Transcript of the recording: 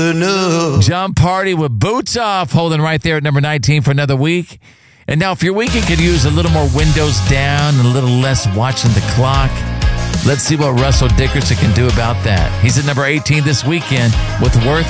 Jump Party with Boots Off, holding right there at number 19 for another week. And now if your weekend could use a little more windows down and a little less watching the clock, let's see what Russell Dickerson can do about that. He's at number 18 this weekend with Worth